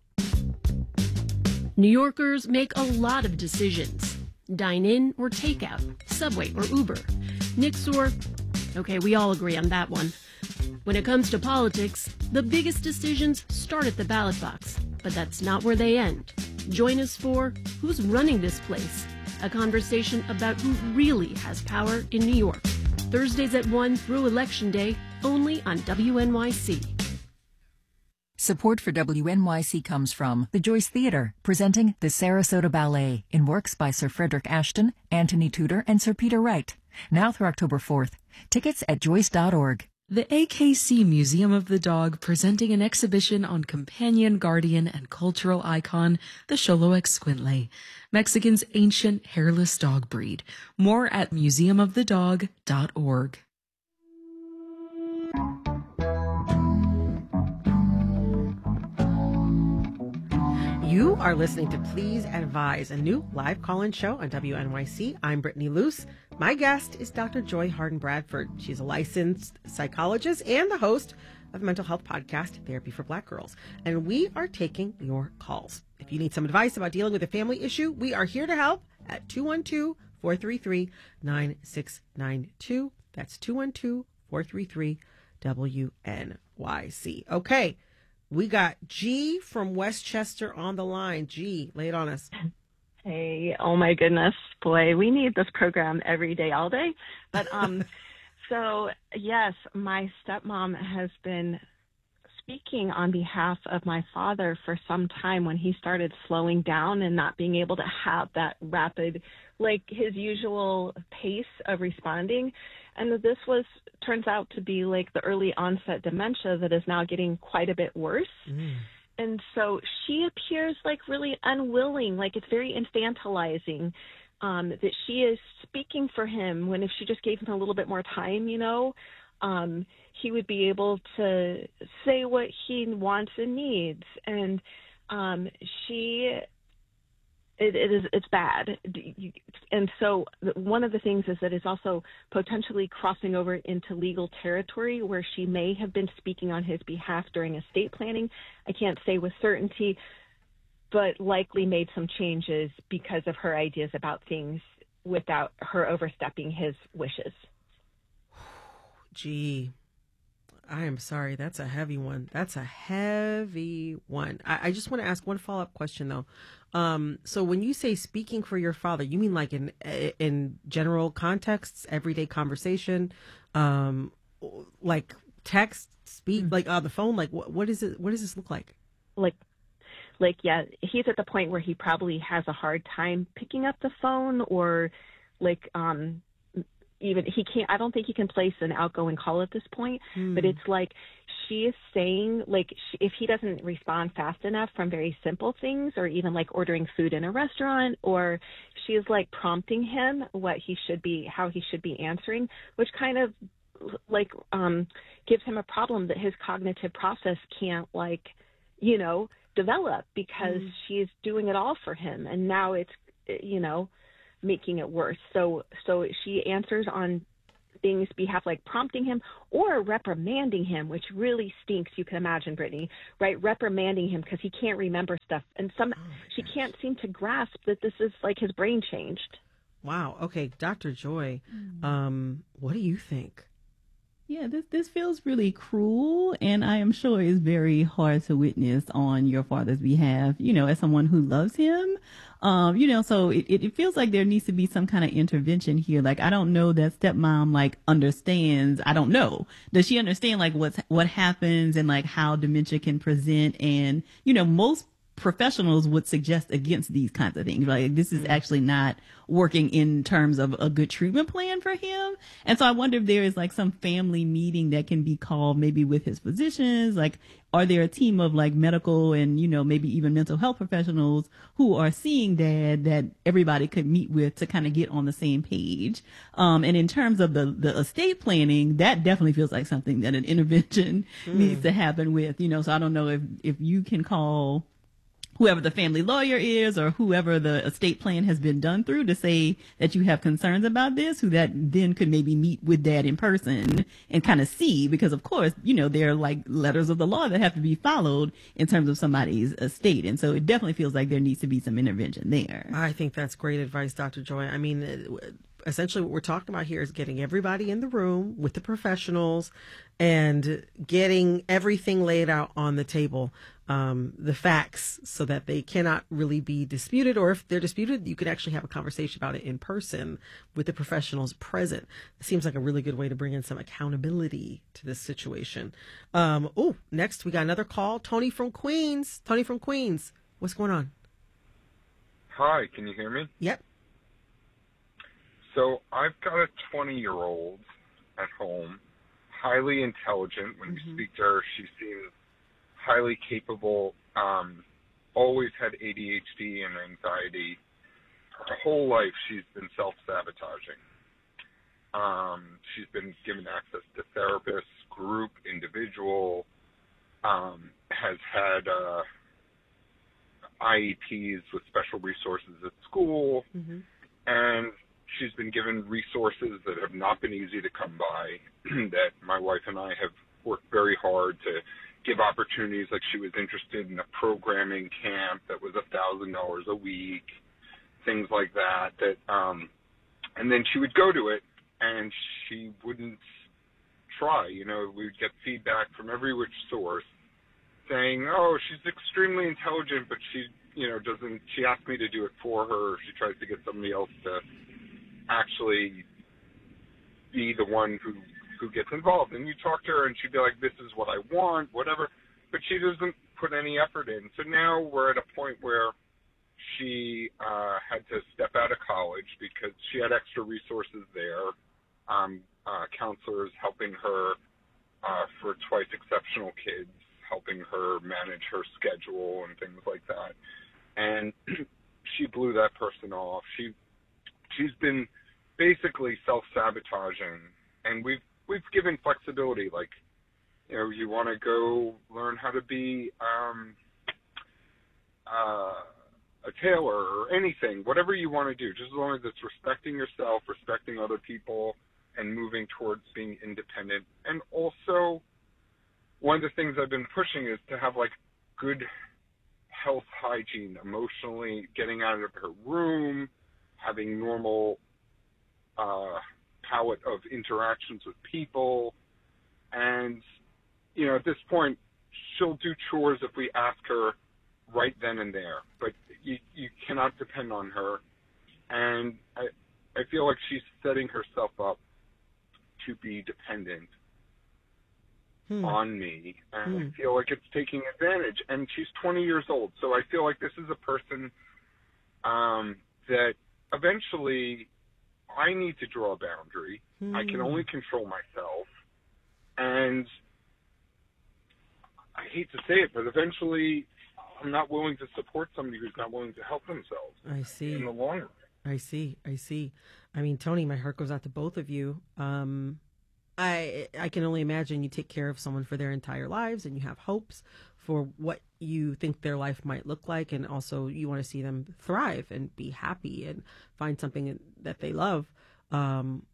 New Yorkers make a lot of decisions. Dine in or take out, Subway or Uber, Nix or... Okay, we all agree on that one. When it comes to politics, the biggest decisions start at the ballot box, but that's not where they end. Join us for Who's Running This Place? A conversation about who really has power in New York. Thursdays at one through Election Day, only on W N Y C. Support for W N Y C comes from the Joyce Theater, presenting the Sarasota Ballet in works by Sir Frederick Ashton, Anthony Tudor, and Sir Peter Wright. Now through October fourth. Tickets at joyce dot org. The A K C Museum of the Dog presenting an exhibition on companion, guardian, and cultural icon, the Xoloic Squintlay, Mexican's ancient hairless dog breed. More at museum of the dog dot org. You are listening to Please Advise, a new live call-in show on W N Y C. I'm Brittany Luce. My guest is Doctor Joy Harden Bradford. She's a licensed psychologist and the host of the mental health podcast, Therapy for Black Girls. And we are taking your calls. If you need some advice about dealing with a family issue, we are here to help at two one two, four three three, nine six nine two. That's two one two, four three three, W N Y C. Okay. We got G from Westchester on the line. G, lay it on us. Hey, oh my goodness, boy, we need this program every day, all day. But um, so yes, my stepmom has been speaking on behalf of my father for some time when he started slowing down and not being able to have that rapid, like his usual pace of responding. And this was, turns out to be like the early onset dementia that is now getting quite a bit worse. Mm. And so she appears like really unwilling, like it's very infantilizing, um, that she is speaking for him when if she just gave him a little bit more time, you know, um, he would be able to say what he wants and needs. And um, she... It, it is, it's bad. And so one of the things is that it's also potentially crossing over into legal territory where she may have been speaking on his behalf during estate planning. I can't say with certainty, but likely made some changes because of her ideas about things without her overstepping his wishes. Gee, I am sorry. That's a heavy one. That's a heavy one. I, I just want to ask one follow-up question, though. Um, so when you say speaking for your father, you mean like in in general contexts, everyday conversation, um, like text, speak, like on the phone? Like what, what is it? What does this look like? Like, like, yeah, he's at the point where he probably has a hard time picking up the phone, or like, um, even he can't, I don't think he can place an outgoing call at this point, Hmm. but it's like she is saying, like, she, if he doesn't respond fast enough from very simple things, or even like ordering food in a restaurant, or she is like prompting him what he should be, how he should be answering, which kind of like um, gives him a problem that his cognitive process can't, like, you know, develop, because Mm. she's doing it all for him. And now it's, you know, making it worse. So, so she answers on things behalf, like prompting him or reprimanding him, which really stinks. You can imagine, Brittany, right? Reprimanding him because he can't remember stuff. And some, Oh she can't seem to grasp that this is like his brain changed. Wow. Okay, Doctor Joy, um, what do you think? Yeah, this this feels really cruel, and I am sure is very hard to witness on your father's behalf, you know, as someone who loves him. Um, you know, so it, it feels like there needs to be some kind of intervention here. Like, I don't know that stepmom, like, understands. I don't know. Does she understand, like, what's, what happens and, like, how dementia can present? And, you know, most professionals would suggest against these kinds of things. Like, this is actually not working in terms of a good treatment plan for him. And so I wonder if there is like some family meeting that can be called, maybe with his physicians. Like, are there a team of like medical and, you know, maybe even mental health professionals who are seeing dad that everybody could meet with to kind of get on the same page? Um, and in terms of the, the estate planning, that definitely feels like something that an intervention Mm. needs to happen with, you know, so I don't know if, if you can call whoever the family lawyer is or whoever the estate plan has been done through to say that you have concerns about this, who that then could maybe meet with dad in person and kind of see, because of course, you know, there are like letters of the law that have to be followed in terms of somebody's estate. And so it definitely feels like there needs to be some intervention there. I think that's great advice, Doctor Joy. I mean, essentially what we're talking about here is getting everybody in the room with the professionals and getting everything laid out on the table, um, the facts, so that they cannot really be disputed, or if they're disputed, you could actually have a conversation about it in person with the professionals present. It seems like a really good way to bring in some accountability to this situation. Um, oh, next we got another call. Tony from Queens. Tony from Queens. What's going on? Hi, can you hear me? Yep. So I've got a twenty-year-old at home, highly intelligent. When Mm-hmm. you speak to her, she seems highly capable, um, always had A D H D and anxiety. Her whole life she's been self-sabotaging. Um, she's been given access to therapists, group, individual, um, has had uh, I E Ps with special resources at school, Mm-hmm. and she's been given resources that have not been easy to come by, that my wife and I have worked very hard to give opportunities. Like, she was interested in a programming camp that was a thousand dollars a week, things like that, that, um, and then she would go to it and she wouldn't try. You know, we would get feedback from every which source saying, oh, she's extremely intelligent, but she, you know, doesn't, she asked me to do it for her. She tries to get somebody else to actually be the one who who gets involved. And you talk to her and she'd be like, this is what I want, whatever, but she doesn't put any effort in. So now we're at a point where she uh, had to step out of college because she had extra resources there, um, uh, counselors helping her uh, for twice exceptional kids, helping her manage her schedule and things like that. And she blew that person off. She she's been basically self-sabotaging, and we've we've given flexibility. Like, you know, you want to go learn how to be um, uh, a tailor or anything, whatever you want to do, just as long as it's respecting yourself, respecting other people, and moving towards being independent. And also, one of the things I've been pushing is to have, like, good health hygiene, emotionally, getting out of her room, having normal uh, palette of interactions with people, And, you know, at this point, she'll do chores if we ask her right then and there. But you, you cannot depend on her. And I, I feel like she's setting herself up to be dependent hmm. on me. And hmm. I feel like it's taking advantage. And she's twenty years old. So I feel like this is a person um, that eventually I need to draw a boundary. Hmm. I can only control myself. And I hate to say it, but eventually I'm not willing to support somebody who's not willing to help themselves. I see. In the long run. I see. I see. I mean, Tony, my heart goes out to both of you. Um, I I can only imagine you take care of someone for their entire lives and you have hopes for what you think their life might look like. And also you want to see them thrive and be happy and find something that they love. Um,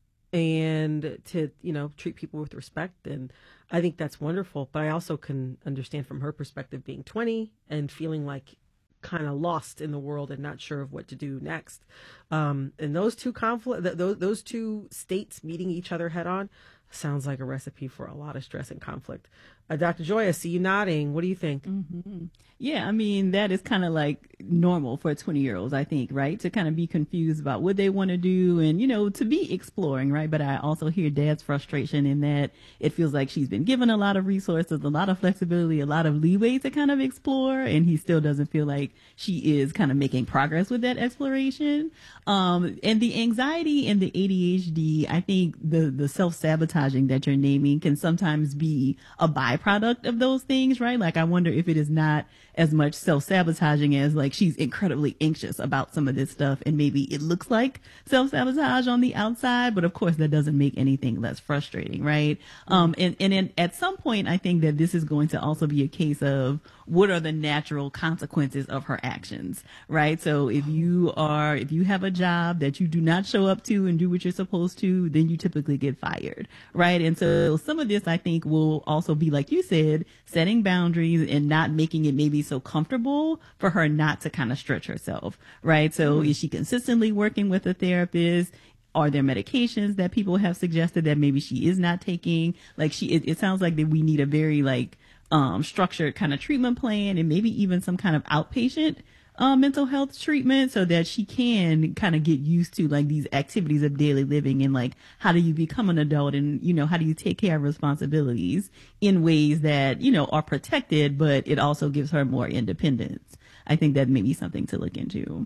and to, you know, treat people with respect. And I think that's wonderful. But I also can understand from her perspective being twenty and feeling like kind of lost in the world and not sure of what to do next. Um, and those two conflict, th- those, those two states meeting each other head on sounds like a recipe for a lot of stress and conflict. Uh, Doctor Joy, I see you nodding. What do you think? Mm-hmm. Yeah, I mean, that is kind of like normal for twenty-year-olds, I think, right? To kind of be confused about what they want to do and, you know, to be exploring, right? But I also hear Dad's frustration in that it feels like she's been given a lot of resources, a lot of flexibility, a lot of leeway to kind of explore, and he still doesn't feel like she is kind of making progress with that exploration. Um, and the anxiety and the A D H D, I think the, the self-sabotaging that you're naming can sometimes be a byproduct of those things, right? Like, I wonder if it is not as much self-sabotaging as like she's incredibly anxious about some of this stuff and maybe it looks like self-sabotage on the outside, but of course that doesn't make anything less frustrating, right? Mm-hmm. Um, and, and in, at some point, I think that this is going to also be a case of what are the natural consequences of her actions, right? So if you are, if you have a job that you do not show up to and do what you're supposed to, then you typically get fired, right? And so some of this, I think, will also be, like you said, setting boundaries and not making it maybe so comfortable for her not to kind of stretch herself, right? So mm-hmm. is she consistently working with a therapist? Are there medications that people have suggested that maybe she is not taking? Like she, it, it sounds like that we need a very like um, structured kind of treatment plan and maybe even some kind of outpatient uh, mental health treatment so that she can kind of get used to like these activities of daily living and like how do you become an adult and, you know, how do you take care of responsibilities in ways that, you know, are protected, but it also gives her more independence. I think that may be something to look into.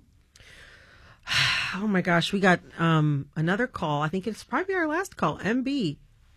Oh my gosh, we got um, another call. I think it's probably our last call. M B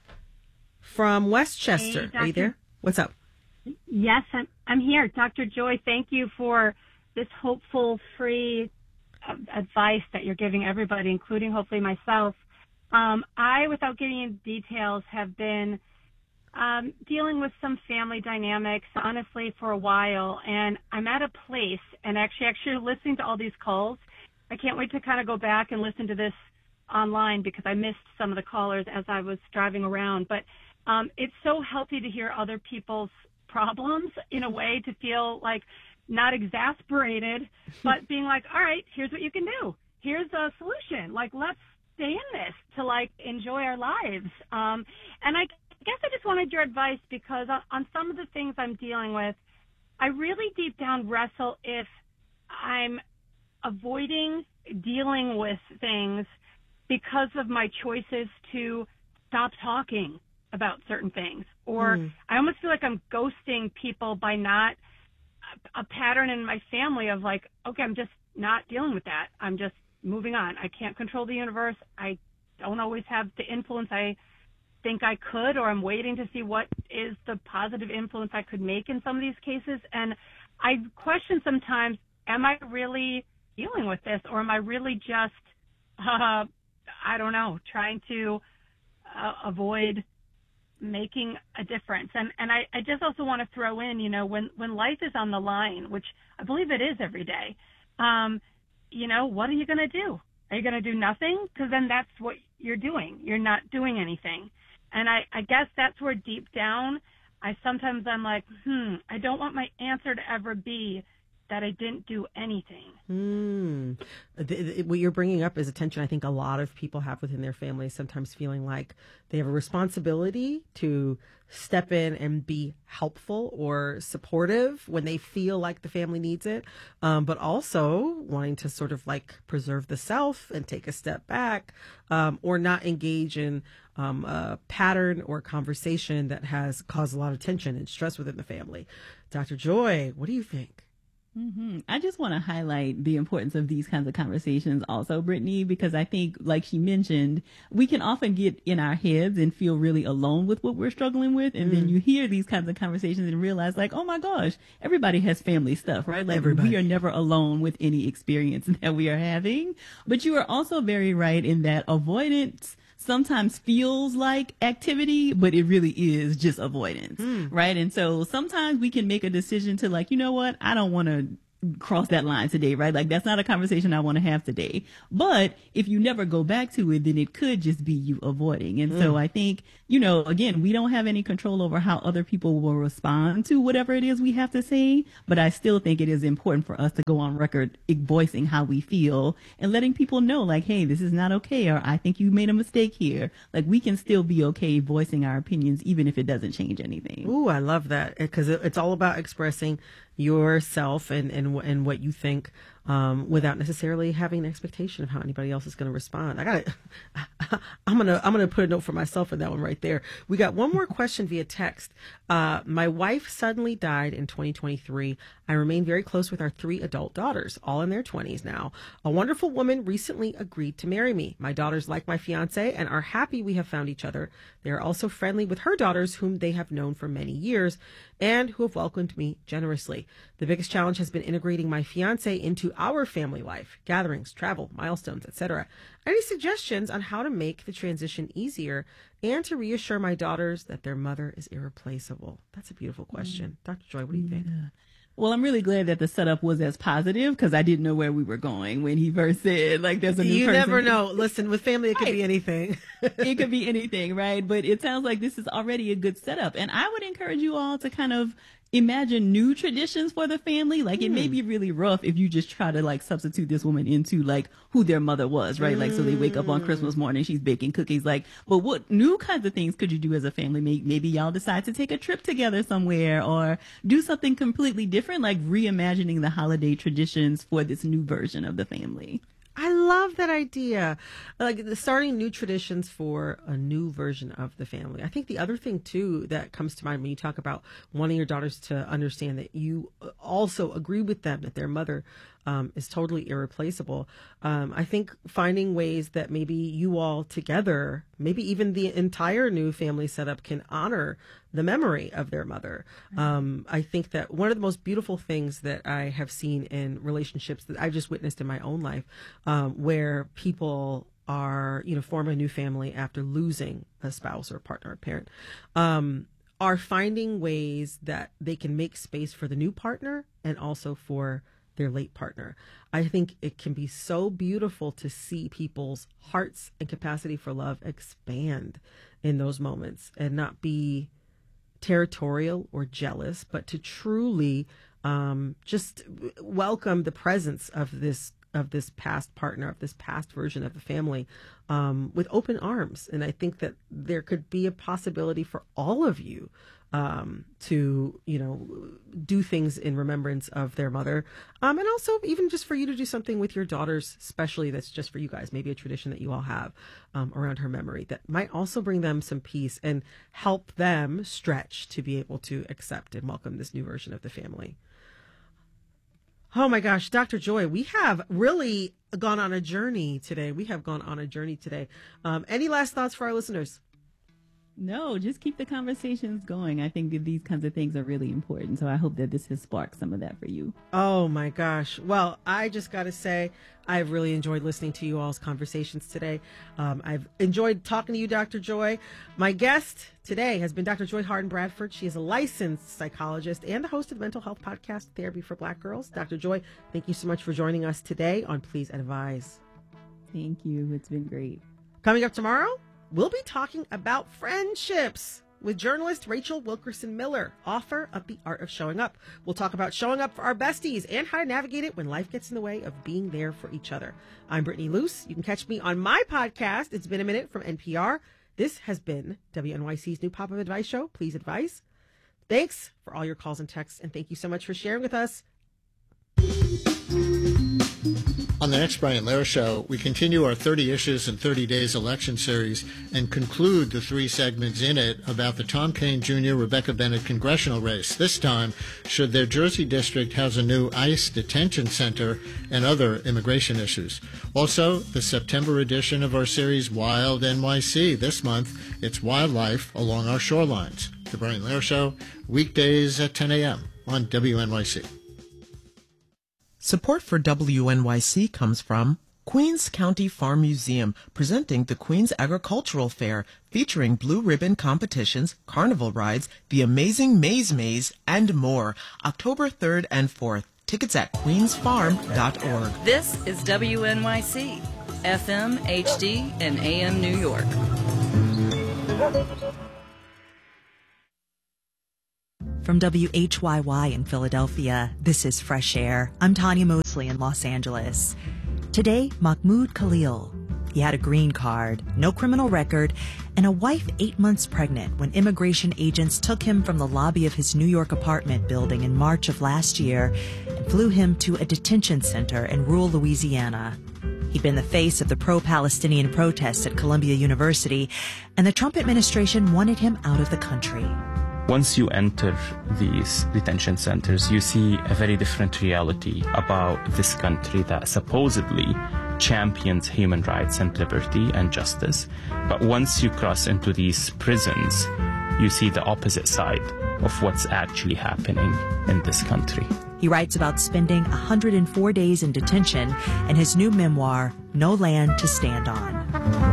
from Westchester. Hey, Are you there? What's up? Yes, I'm, I'm here. Doctor Joy, thank you for this hopeful, free uh, advice that you're giving everybody, including hopefully myself. Um, I, without getting into details, have been um, dealing with some family dynamics, honestly, for a while. And I'm at a place, and actually, actually listening to all these calls, I can't wait to kind of go back and listen to this online because I missed some of the callers as I was driving around. But um, it's so healthy to hear other people's problems in a way, to feel like not exasperated, but being like, all right, here's what you can do. Here's a solution. Like, let's stay in this to like enjoy our lives. Um, and I guess I just wanted your advice because on, on some of the things I'm dealing with, I really deep down wrestle if I'm avoiding dealing with things because of my choices to stop talking about certain things. Or mm. I almost feel like I'm ghosting people by not a pattern in my family of like, okay, I'm just not dealing with that. I'm just moving on. I can't control the universe. I don't always have the influence I think I could, or I'm waiting to see what is the positive influence I could make in some of these cases. And I question sometimes, am I really dealing with this, or am I really just, uh, I don't know, trying to uh, avoid making a difference? And and I, I just also want to throw in, you know, when, when life is on the line, which I believe it is every day, um, you know, what are you going to do? Are you going to do nothing? Because then that's what you're doing. You're not doing anything. And I, I guess that's where deep down, I sometimes I'm like, hmm, I don't want my answer to ever be that I didn't do anything. Mm. The, the, what you're bringing up is a tension I think a lot of people have within their families, sometimes feeling like they have a responsibility to step in and be helpful or supportive when they feel like the family needs it, um, but also wanting to sort of like preserve the self and take a step back, um, or not engage in um, a pattern or conversation that has caused a lot of tension and stress within the family. Doctor Joy, what do you think? Mm-hmm. I just want to highlight the importance of these kinds of conversations also, Brittany, because I think, like she mentioned, we can often get in our heads and feel really alone with what we're struggling with. And mm. then you hear these kinds of conversations and realize like, oh my gosh, everybody has family stuff, right? Like everybody. We are never alone with any experience that we are having. But you are also very right in that avoidance sometimes feels like activity, but it really is just avoidance, mm. right? And so sometimes we can make a decision to like, you know what, I don't want to cross that line today, right? Like that's not a conversation I want to have today. But if you never go back to it, then it could just be you avoiding. And mm. so I think, you know, again, we don't have any control over how other people will respond to whatever it is we have to say. But I still think it is important for us to go on record voicing how we feel and letting people know like, hey, this is not okay, or I think you made a mistake here. Like we can still be okay voicing our opinions, even if it doesn't change anything. Ooh, I love that, because it's all about expressing yourself and, and, and what you think, um, without necessarily having an expectation of how anybody else is going to respond. I got to, I'm going to, I'm going to put a note for myself in that one right there. We got one more question via text. Uh, my wife suddenly died in twenty twenty-three. I remain very close with our three adult daughters, all in their twenties now. A wonderful woman recently agreed to marry me. My daughters like my fiance and are happy we have found each other. They are also friendly with her daughters, whom they have known for many years and who have welcomed me generously. The biggest challenge has been integrating my fiance into our family life, gatherings, travel, milestones, et cetera. Any suggestions on how to make the transition easier and to reassure my daughters that their mother is irreplaceable? That's a beautiful question. Mm. Doctor Joy, what do you think? Yeah. Well, I'm really glad that the setup was as positive, because I didn't know where we were going when he first said, like, there's a new you person. You never know. Listen, with family, it could right. be anything. It could be anything, right? But it sounds like this is already a good setup. And I would encourage you all to kind of imagine new traditions for the family. Like mm. it may be really rough if you just try to like substitute this woman into like who their mother was, right? Mm. Like, so they wake up on Christmas morning, she's baking cookies. Like, but what new kinds of things could you do as a family? Maybe y'all decide to take a trip together somewhere or do something completely different, like reimagining the holiday traditions for this new version of the family. I love that idea. Like starting new traditions for a new version of the family. I think the other thing too that comes to mind when you talk about wanting your daughters to understand that you also agree with them that their mother um, is totally irreplaceable. Um, I think finding ways that maybe you all together, maybe even the entire new family setup, can honor the memory of their mother. Um, I think that one of the most beautiful things that I have seen in relationships that I've just witnessed in my own life, um, where people are, you know, form a new family after losing a spouse or a partner or parent, um, are finding ways that they can make space for the new partner and also for their late partner. I think it can be so beautiful to see people's hearts and capacity for love expand in those moments and not be territorial or jealous, but to truly um, just welcome the presence of this of this past partner, of this past version of the family, um, with open arms. And I think that there could be a possibility for all of you um, to, you know, do things in remembrance of their mother. Um, and also even just for you to do something with your daughters, especially that's just for you guys, maybe a tradition that you all have um, around her memory that might also bring them some peace and help them stretch to be able to accept and welcome this new version of the family. Oh my gosh, Doctor Joy, we have really gone on a journey today. We have gone on a journey today. Um, any last thoughts for our listeners? No, just keep the conversations going. I think that these kinds of things are really important. So I hope that this has sparked some of that for you. Oh my gosh. Well, I just got to say, I've really enjoyed listening to you all's conversations today. Um, I've enjoyed talking to you, Doctor Joy. My guest today has been Doctor Joy Harden Bradford. She is a licensed psychologist and the host of the mental health podcast, Therapy for Black Girls. Doctor Joy, thank you so much for joining us today on Please Advise. Thank you. It's been great. Coming up tomorrow, we'll be talking about friendships with journalist Rachel Wilkerson Miller, author of The Art of Showing Up. We'll talk about showing up for our besties and how to navigate it when life gets in the way of being there for each other. I'm Brittany Luce. You can catch me on my podcast, It's Been a Minute, from N P R. This has been W N Y C's new Pop-Up Advice Show. Please advise. Thanks for all your calls and texts, and thank you so much for sharing with us. On the next Brian Lehrer Show, we continue our thirty Issues in thirty Days election series and conclude the three segments in it about the Tom Kean Junior Rebecca Bennett congressional race. This time, should their Jersey district house a new ICE detention center and other immigration issues. Also, the September edition of our series Wild N Y C. This month, it's wildlife along our shorelines. The Brian Lehrer Show, weekdays at ten a.m. on W N Y C. Support for W N Y C comes from Queens County Farm Museum, presenting the Queens Agricultural Fair, featuring blue ribbon competitions, carnival rides, the amazing Maze Maze, and more. October third and fourth. Tickets at queens farm dot org. This is W N Y C, F M, H D, and A M New York. From W H Y Y in Philadelphia, this is Fresh Air. I'm Tanya Mosley in Los Angeles. Today, Mahmoud Khalil. He had a green card, no criminal record, and a wife eight months pregnant when immigration agents took him from the lobby of his New York apartment building in March of last year and flew him to a detention center in rural Louisiana. He'd been the face of the pro-Palestinian protests at Columbia University, and the Trump administration wanted him out of the country. Once you enter these detention centers, you see a very different reality about this country that supposedly champions human rights and liberty and justice. But once you cross into these prisons, you see the opposite side of what's actually happening in this country. He writes about spending one hundred four days in detention in his new memoir, No Land to Stand On.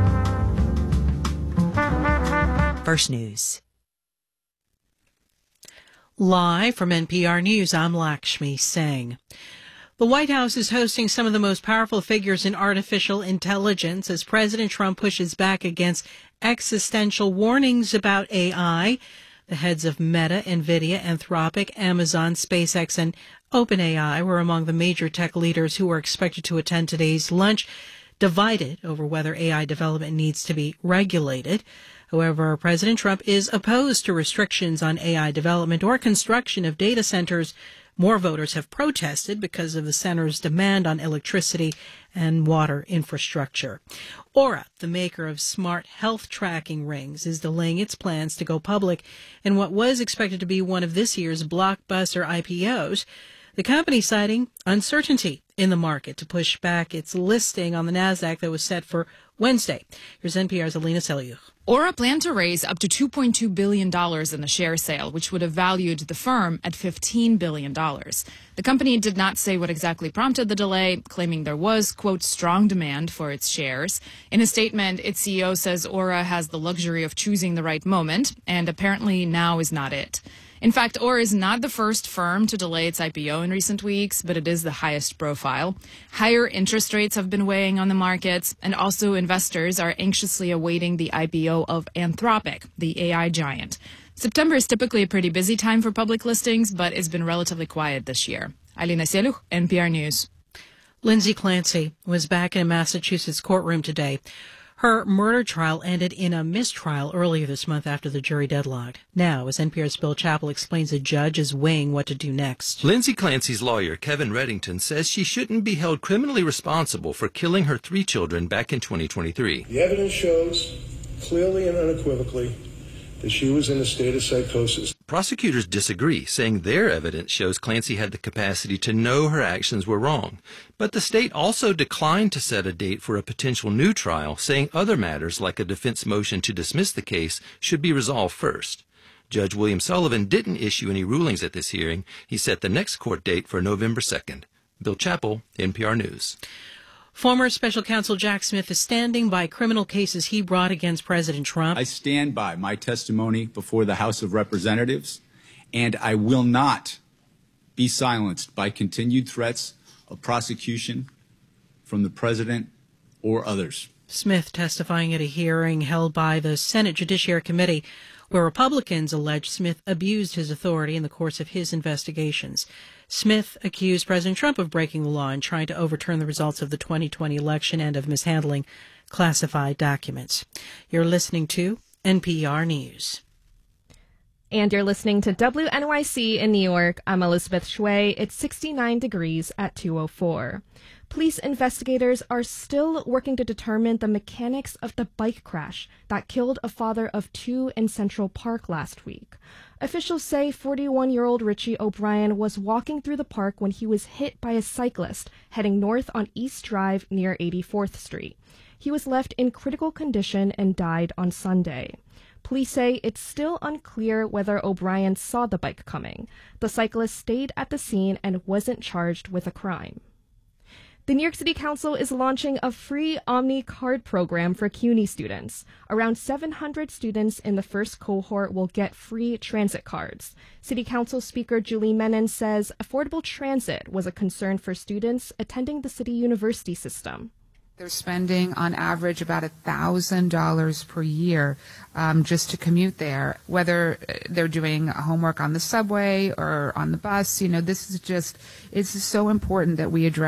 First News. Live from N P R News, I'm Lakshmi Singh. The White House is hosting some of the most powerful figures in artificial intelligence as President Trump pushes back against existential warnings about A I. The heads of Meta, NVIDIA, Anthropic, Amazon, SpaceX, and OpenAI were among the major tech leaders who were expected to attend today's lunch, divided over whether A I development needs to be regulated. However, President Trump is opposed to restrictions on A I development or construction of data centers. More voters have protested because of the center's demand on electricity and water infrastructure. Aura, the maker of smart health tracking rings, is delaying its plans to go public in what was expected to be one of this year's blockbuster I P Os. The company citing uncertainty in the market to push back its listing on the NASDAQ that was set for Wednesday. Here's N P R's Alina Selyukh. Aura planned to raise up to two point two billion dollars in the share sale, which would have valued the firm at fifteen billion dollars. The company did not say what exactly prompted the delay, claiming there was, quote, strong demand for its shares. In a statement, its C E O says Aura has the luxury of choosing the right moment, and apparently now is not it. In fact, Aura is not the first firm to delay its I P O in recent weeks, but it is the highest profile. Higher interest rates have been weighing on the markets, and also investors are anxiously awaiting the I P O of Anthropic, the A I giant. September is typically a pretty busy time for public listings, but it's been relatively quiet this year. Alina Selyukh, N P R News. Lindsay Clancy was back in a Massachusetts courtroom today. Her murder trial ended in a mistrial earlier this month after the jury deadlocked. Now, as N P R's Bill Chappell explains, the judge is weighing what to do next. Lindsay Clancy's lawyer, Kevin Reddington, says she shouldn't be held criminally responsible for killing her three children back in twenty twenty-three. The evidence shows clearly and unequivocally that she was in a state of psychosis. Prosecutors disagree, saying their evidence shows Clancy had the capacity to know her actions were wrong. But the state also declined to set a date for a potential new trial, saying other matters like a defense motion to dismiss the case should be resolved first. Judge William Sullivan didn't issue any rulings at this hearing. He set the next court date for November second. Bill Chappell, N P R News. Former Special Counsel Jack Smith is standing by criminal cases he brought against President Trump. I stand by my testimony before the House of Representatives, and I will not be silenced by continued threats of prosecution from the President or others. Smith testifying at a hearing held by the Senate Judiciary Committee, where Republicans allege Smith abused his authority in the course of his investigations. Smith accused President Trump of breaking the law and trying to overturn the results of the twenty twenty election and of mishandling classified documents. You're listening to N P R News. And you're listening to W N Y C in New York. I'm Elizabeth Shui. It's sixty-nine degrees at two oh four. Police investigators are still working to determine the mechanics of the bike crash that killed a father of two in Central Park last week. Officials say forty-one-year-old Richie O'Brien was walking through the park when he was hit by a cyclist heading north on East Drive near eighty-fourth Street. He was left in critical condition and died on Sunday. Police say it's still unclear whether O'Brien saw the bike coming. The cyclist stayed at the scene and wasn't charged with a crime. The New York City Council is launching a free Omni card program for CUNY students. Around seven hundred students in the first cohort will get free transit cards. City Council Speaker Julie Menon says affordable transit was a concern for students attending the city university system. They're spending on average about one thousand dollars per year um, just to commute there, whether they're doing homework on the subway or on the bus. You know, this is just, it's so important that we address